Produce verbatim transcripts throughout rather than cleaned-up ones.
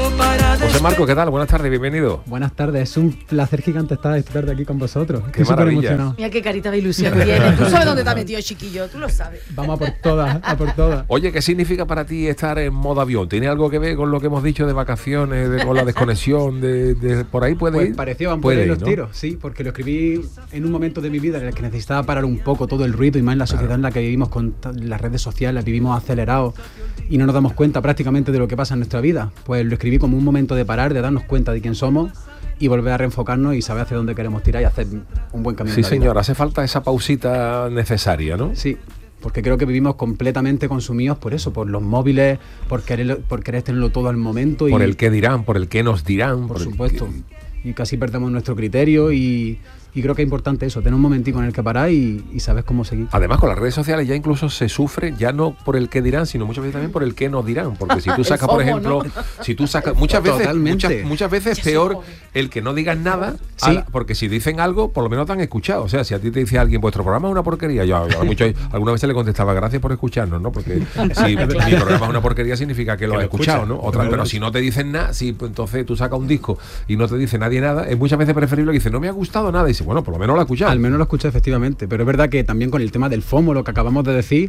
José Marco, ¿qué tal? Buenas tardes, bienvenido. Buenas tardes, es un placer gigante estar esta tarde aquí con vosotros. Qué Estoy maravilla. emocionado. Mira qué carita de ilusión tiene. Tú sabes dónde te has metido, chiquillo, tú lo sabes. Vamos a por todas, a por todas. Oye, ¿qué significa para ti estar en modo avión? ¿Tiene algo que ver con lo que hemos dicho de vacaciones, de, con la desconexión? De, de por ahí puede Pues ir. pareció, van por Puede ahí ir, los ¿no? tiros, sí, porque lo escribí en un momento de mi vida en el que necesitaba parar un poco todo el ruido y más en la sociedad en la que vivimos con t- las redes sociales, vivimos acelerados y no nos damos cuenta prácticamente de lo que pasa en nuestra vida. Pues lo escribí como un momento de parar, de darnos cuenta de quién somos y volver a reenfocarnos y saber hacia dónde queremos tirar y hacer un buen camino. Sí, en la vida. señor, hace falta esa pausita necesaria, ¿no? Sí, porque creo que vivimos completamente consumidos por eso, por los móviles, por querer, por querer tenerlo todo al momento. Por y, el qué dirán, por el qué nos dirán. Por el supuesto. qué- Y casi perdemos nuestro criterio y, y creo que es importante eso, tener un momentico en el que parar y, y sabes cómo seguir. Además, con las redes sociales ya incluso se sufre ya no por el qué dirán, sino muchas veces también por el qué nos dirán. Porque si tú El sacas, por FOMO, ejemplo, ¿no? si tú sacas, muchas veces, Totalmente. muchas, muchas veces Ya peor soy joven. el que no digan nada, Sí. a la- porque si dicen algo, por lo menos te han escuchado. O sea, si a ti te dice alguien, vuestro programa es una porquería, yo a mucho, alguna vez le contestaba, gracias por escucharnos, ¿no? Porque si mi programa es una porquería significa que lo Que has lo escuchado, escucha. ¿no? Otra, pero si no te dicen nada, si pues, entonces tú sacas un disco y no te dice nadie nada, es muchas veces preferible que dice, no me ha gustado nada, y dice, bueno, por lo menos lo has escuchado. Al menos lo escuché efectivamente, pero es verdad que también con el tema del FOMO, lo que acabamos de decir,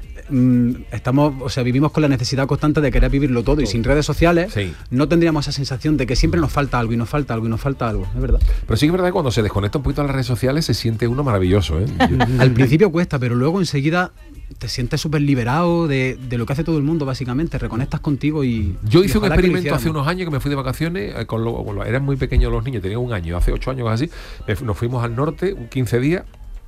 mm, estamos, o sea, vivimos con la necesidad constante de querer vivirlo todo y sin redes sociales Sí. no tendríamos esa sensación de que siempre nos falta algo y nos falta algo y nos falta algo, es verdad. Pero sí que es verdad que cuando se desconecta un poquito de las redes sociales se siente uno maravilloso, ¿eh? Yo- Al principio cuesta, pero luego enseguida te sientes súper liberado de, de lo que hace todo el mundo, básicamente. Reconectas contigo y. Yo y hice un ojalá que lo experimento hace hiciéramos. unos años que me fui de vacaciones, eh, con lo- con lo- eran muy pequeños los niños, tenían un año, hace ocho años así, me fu- nos fuimos al norte, quince días,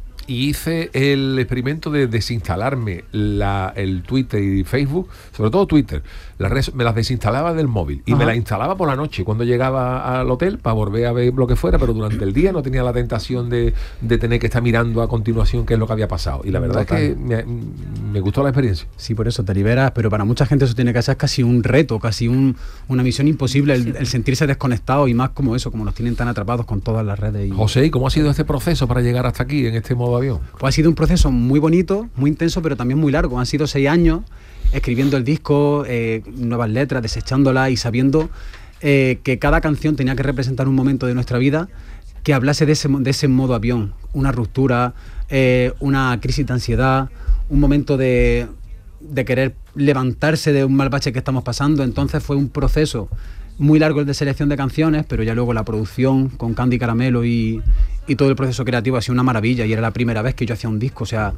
y hice el experimento de desinstalarme la, el Twitter y Facebook, sobre todo Twitter, las redes, me las desinstalaba del móvil y Ajá. me las instalaba por la noche cuando llegaba al hotel para volver a ver lo que fuera, pero durante el día no tenía la tentación de, de tener que estar mirando a continuación qué es lo que había pasado. Y la verdad Total. es que me, me gustó la experiencia. Sí, por eso te liberas, pero para mucha gente eso tiene que ser casi un reto, casi un, una misión imposible, el, el sentirse desconectado y más como eso, como nos tienen tan atrapados con todas las redes. Y, José, ¿y cómo ha sido este proceso para llegar hasta aquí en este modo avión? Pues ha sido un proceso muy bonito, muy intenso, pero también muy largo. Han sido seis años escribiendo el disco, eh, nuevas letras, desechándolas y sabiendo eh, que cada canción tenía que representar un momento de nuestra vida que hablase de ese, mo- de ese modo avión, una ruptura, eh, una crisis de ansiedad, un momento de, de querer levantarse de un mal bache que estamos pasando. Entonces fue un proceso muy largo el de selección de canciones, pero ya luego la producción con Candy Caramelo y, y todo el proceso creativo ha sido una maravilla y era la primera vez que yo hacía un disco. O sea,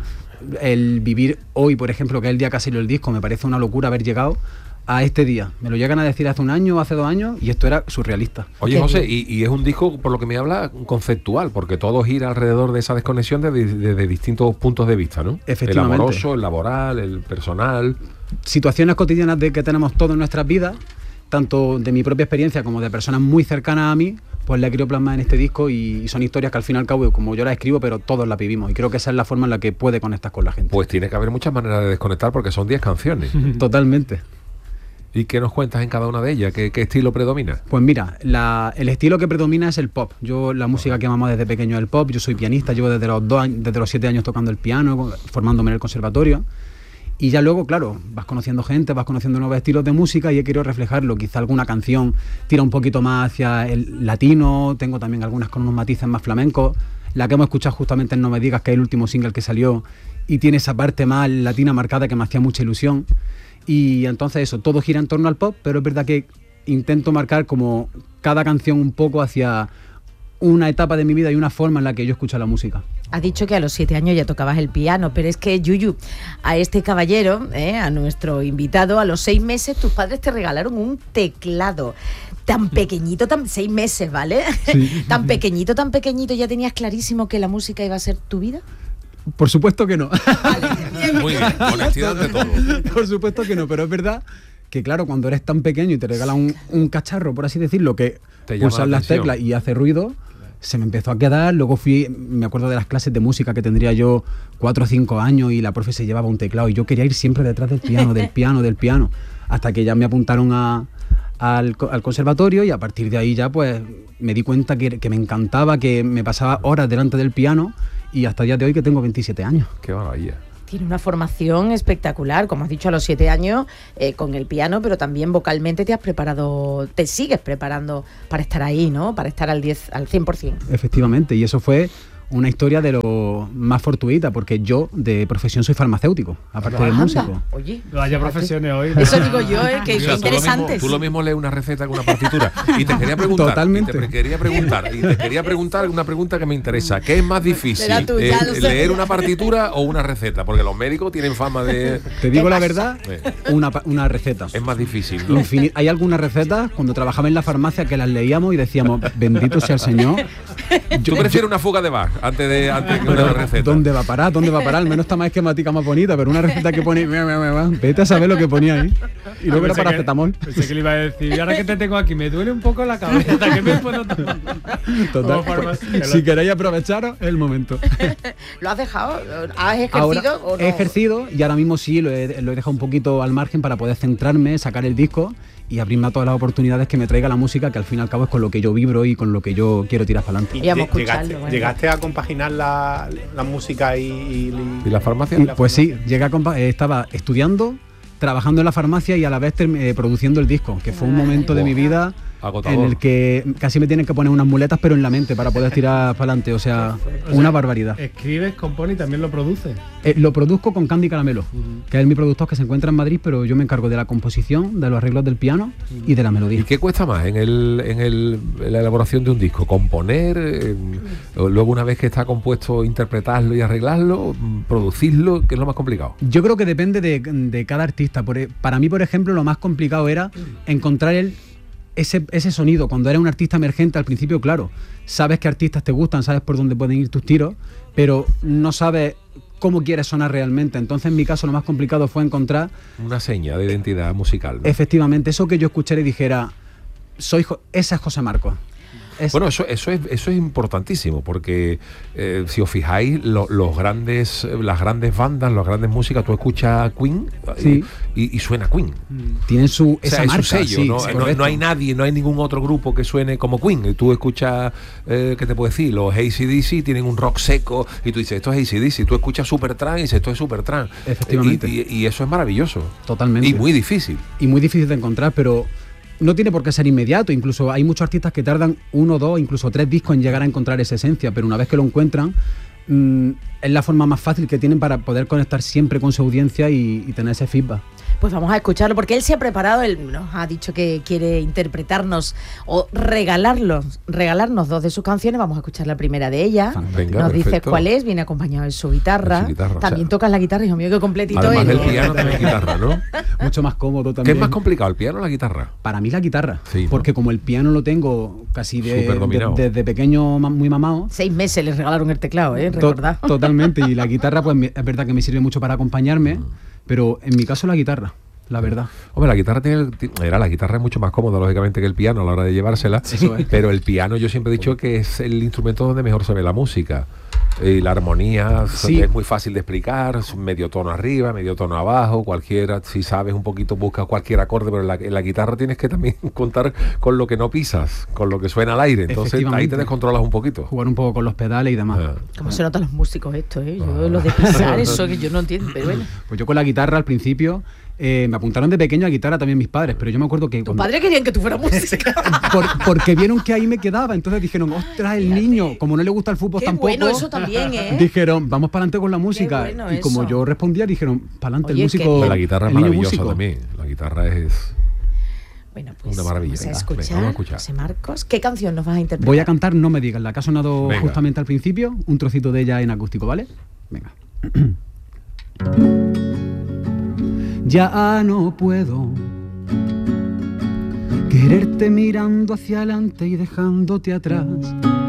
el vivir hoy, por ejemplo, que es el día que ha salido el disco, me parece una locura haber llegado a este día. Me lo llegan a decir hace un año o hace dos años y esto era surrealista. Oye, Qué José, y, y es un disco, por lo que me habla, conceptual, porque todo gira alrededor de esa desconexión desde de, de distintos puntos de vista, ¿no? Efectivamente. El amoroso, el laboral, el personal. Situaciones cotidianas de que tenemos todos en nuestras vidas, tanto de mi propia experiencia como de personas muy cercanas a mí, pues la he querido plasmar en este disco y, y son historias que al fin y al cabo, como yo las escribo, pero todos las vivimos y creo que esa es la forma en la que puede conectar con la gente. Pues tiene que haber muchas maneras de desconectar porque son diez canciones. Totalmente. ¿Y qué nos cuentas en cada una de ellas? ¿Qué, qué estilo predomina? Pues mira, la- el estilo que predomina es el pop. Yo la música que amamos desde pequeño es el pop. Yo soy pianista, llevo desde los dos años, desde los siete años tocando el piano, formándome en el conservatorio. Y ya luego, claro, vas conociendo gente, vas conociendo nuevos estilos de música y he querido reflejarlo. Quizá alguna canción tira un poquito más hacia el latino, tengo también algunas con unos matices más flamencos. La que hemos escuchado justamente en No Me Digas, que es el último single que salió y tiene esa parte más latina marcada que me hacía mucha ilusión. Y entonces eso, todo gira en torno al pop, pero es verdad que intento marcar como cada canción un poco hacia una etapa de mi vida y una forma en la que yo escucho la música. Has dicho que a los siete años ya tocabas el piano, pero es que, Yuyu, a este caballero, eh, a nuestro invitado, a los seis meses tus padres te regalaron un teclado. Tan pequeñito, tan seis meses, ¿vale? Sí. Tan pequeñito, tan pequeñito, ¿ya tenías clarísimo que la música iba a ser tu vida? Por supuesto que no. Muy bien, honestidad de todo. Por supuesto que no, pero es verdad que claro, cuando eres tan pequeño y te regalan un, un cacharro, por así decirlo, que Te llama pulsas la las atención. teclas y hace ruido, se me empezó a quedar. Luego fui, me acuerdo de las clases de música que tendría yo cuatro o cinco años y la profe se llevaba un teclado y yo quería ir siempre detrás del piano, del piano, del piano, hasta que ya me apuntaron a, al, co- al conservatorio y a partir de ahí ya pues me di cuenta que, que me encantaba, que me pasaba horas delante del piano y hasta el día de hoy que tengo veintisiete años. Qué maravilla. Tiene una formación espectacular, como has dicho, a los siete años eh, con el piano, pero también vocalmente te has preparado, te sigues preparando para estar ahí, ¿no? Para estar al diez, al cien por ciento. Efectivamente, y eso fue una historia de lo más fortuita, porque yo de profesión soy farmacéutico, aparte de músico. Oye, vaya profesiones hoy. Eso digo yo, eh, que Mira, es tú lo mismo- interesante. Tú lo mismo lees una receta con una partitura. Y te quería preguntar. Totalmente. Y te quería preguntar. Y te quería preguntar una pregunta que me interesa. ¿Qué es más difícil? Será tú, ya eh, lo sé. ¿Leer una partitura o una receta? Porque los médicos tienen fama de. Te digo ¿Qué la pasa? verdad, Eh, una, pa- una receta. Es más difícil, ¿no? Infini- Hay algunas recetas, cuando trabajaba en la farmacia, que las leíamos y decíamos, bendito sea el Señor. Yo prefiero una fuga de Bach antes de, antes que una receta. ¿Dónde va a parar? ¿Dónde va a parar? Al menos está más esquemática, más bonita, pero una receta que pone, "Mea, mea, mea, mea", vete a saber lo que ponía ahí. Y luego era Pensé que- paracetamol. Pensé que le iba a decir, y ahora que te tengo aquí, me duele un poco la cabeza, ¿qué me puedo tomar? Total. Como farmacia. Si queréis aprovecharos, es el momento. ¿Lo has dejado? ¿Has ejercido Ahora o no? he ejercido y ahora mismo sí lo he, lo he dejado un poquito al margen para poder centrarme, sacar el disco y abrirme a todas las oportunidades que me traiga la música, que al fin y al cabo es con lo que yo vibro y con lo que yo quiero tirar para adelante. Y vamos a lle- escucharlo, llegaste, bueno. llegaste a compaginar la, la música y, y- ¿Y la farmacia? Y, pues sí, llegué a compa- eh, estaba estudiando, trabajando en la farmacia y a la vez term- eh, produciendo el disco, que fue un Madre momento de mi mía. vida Agotador. en el que casi me tienen que poner unas muletas pero en la mente para poder tirar para adelante, o sea, O sea, una barbaridad. Escribes, compones y también lo produces. Eh, lo produzco con Candy Caramelo, que es mi productor que se encuentra en Madrid, pero yo me encargo de la composición, de los arreglos del piano y de la melodía. ¿Y qué cuesta más en, el, en, el, en la elaboración de un disco? ¿Componer? eh, o luego una vez que está compuesto, interpretarlo y arreglarlo? mm, ¿Producirlo? ¿Qué es lo más complicado? Yo creo que depende de, de cada artista. Por e- para mí, por ejemplo, lo más complicado era encontrar el, ese, ese sonido. Cuando eres un artista emergente, al principio, claro, sabes qué artistas te gustan, sabes por dónde pueden ir tus tiros, pero no sabes cómo quieres sonar realmente. Entonces, en mi caso, lo más complicado fue encontrar Una seña de identidad musical, ¿no? efectivamente eso que yo escuchara y dijera, soy Jo- ese es José Marcos. Es- Bueno, eso, eso, es, eso es importantísimo, porque eh, si os fijáis, lo- los grandes, las grandes bandas, las grandes músicas, tú escuchas Queen y- Sí. y, y suena Queen. tienen su O sea, esa es marca, su sello, sí, ¿no? sí, No- no, correcto. hay nadie, no hay ningún otro grupo que suene como Queen. Tú escuchas, eh, ¿qué te puedo decir? Los A C D C tienen un rock seco y tú dices, esto es A C D C. Tú escuchas Supertramp y dices, esto es Supertramp. Efectivamente. Y, y- y eso es maravilloso. Totalmente. Y muy difícil. y muy difícil de encontrar, pero no tiene por qué ser inmediato. Incluso hay muchos artistas que tardan uno, dos, incluso tres discos en llegar a encontrar esa esencia, pero una vez que lo encuentran, mm, es la forma más fácil que tienen para poder conectar siempre con su audiencia y, y tener ese feedback. Pues vamos a escucharlo, porque él se ha preparado, él nos ha dicho que quiere interpretarnos o regalarlos, regalarnos dos de sus canciones. Vamos a escuchar la primera de ellas. Venga, Nos dice perfecto. cuál es, viene acompañado de su guitarra. De su guitarra, o También sea, tocas la guitarra, hijo mío, que completito Además eres. del piano, también guitarra, ¿no? Mucho más cómodo ¿Qué también. es más complicado, el piano o la guitarra? Para mí la guitarra, Sí, ¿no? porque como el piano lo tengo casi de, Súper dominado. de- desde pequeño ma- muy mamado, Seis meses les regalaron el teclado, ¿eh? to- Recordad. totalmente, y la guitarra pues me- es verdad que me sirve mucho para acompañarme, Mm. pero en mi caso la guitarra, la verdad. Hombre, la guitarra tiene, el- ti- era la guitarra es mucho más cómoda, lógicamente, que el piano a la hora de llevársela. Eso es. Pero el piano yo siempre he dicho que es el instrumento donde mejor se ve la música. Y la armonía Sí. es muy fácil de explicar, es medio tono arriba, medio tono abajo, cualquiera, si sabes un poquito, buscas cualquier acorde, pero en la, en la guitarra tienes que también contar con lo que no pisas, con lo que suena al aire. Entonces ahí Efectivamente. te descontrolas un poquito. Jugar un poco con los pedales y demás. Ah. ¿Cómo se notan los músicos esto, eh? Yo lo de pisar, eso que yo no entiendo, pero bueno. Pues yo con la guitarra al principio eh, me apuntaron de pequeño a guitarra también mis padres, pero yo me acuerdo que Tus cuando- padres querían que tú fueras música. por- porque vieron que ahí me quedaba, entonces dijeron, ostras, el niño, como no le gusta el fútbol Qué tampoco, bueno eso también, ¿eh? dijeron, vamos para adelante con la música. bueno y como eso. yo respondía, dijeron, para adelante el Oye, qué músico. bien. La guitarra es el niño maravillosa músico. también. La guitarra es... Bueno, pues Una maravilla. vamos a Venga, escuchar, venga, vamos a escuchar. José Marcos. ¿Qué canción nos vas a interpretar? Voy a cantar No me digas, la que ha sonado Venga. justamente al principio, un trocito de ella en acústico, ¿vale? Venga. Ya no puedo quererte mirando hacia adelante y dejándote atrás.